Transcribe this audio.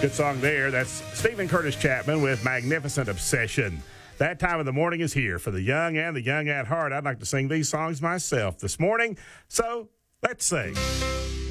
Good song there. That's Stephen Curtis Chapman with Magnificent Obsession. That time of the morning is here for the young and the young at heart. I'd like to sing these songs myself this morning, so let's sing.